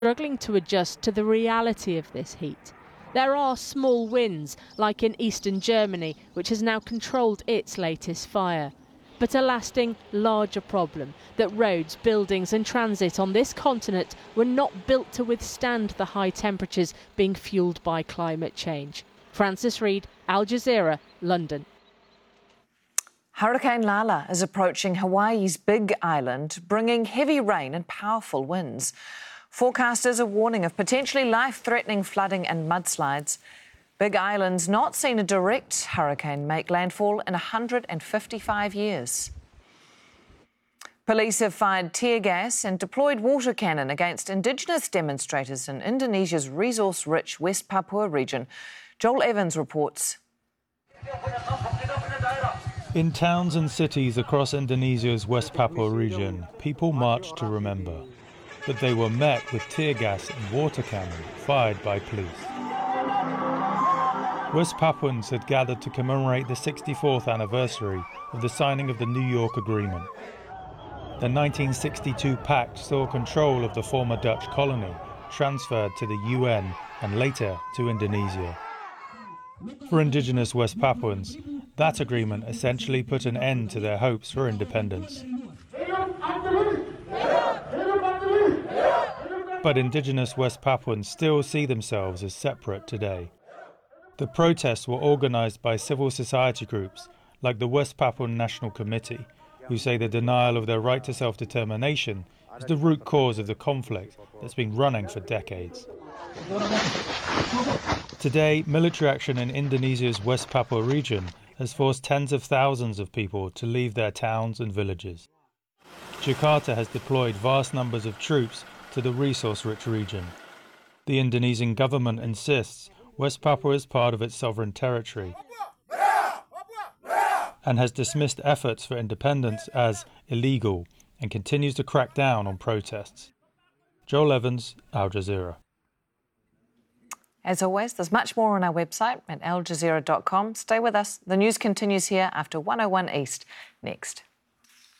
struggling to adjust to the reality of this heat. There are small wins, like in eastern Germany, which has now controlled its latest fire. But a lasting, larger problem that roads, buildings and transit on this continent were not built to withstand the high temperatures being fuelled by climate change. Francis Reid, Al Jazeera, London. Hurricane Lala is approaching Hawaii's Big Island, bringing heavy rain and powerful winds. Forecasters are warning of potentially life-threatening flooding and mudslides. Big Island's not seen a direct hurricane make landfall in 155 years. Police have fired tear gas and deployed water cannon against Indigenous demonstrators in Indonesia's resource-rich West Papua region. Joel Evans reports. In towns and cities across Indonesia's West Papua region, people marched to remember. But they were met with tear gas and water cannon fired by police. West Papuans had gathered to commemorate the 64th anniversary of the signing of the New York Agreement. The 1962 pact saw control of the former Dutch colony transferred to the UN and later to Indonesia. For Indigenous West Papuans, that agreement essentially put an end to their hopes for independence. But Indigenous West Papuans still see themselves as separate today. The protests were organised by civil society groups like the West Papuan National Committee, who say the denial of their right to self-determination is the root cause of the conflict that's been running for decades. Today, military action in Indonesia's West Papua region has forced tens of thousands of people to leave their towns and villages. Jakarta has deployed vast numbers of troops to the resource-rich region. The Indonesian government insists West Papua is part of its sovereign territory and has dismissed efforts for independence as illegal and continues to crack down on protests. Joel Evans, Al Jazeera. As always, there's much more on our website at aljazeera.com. Stay with us. The news continues here after 101 East next.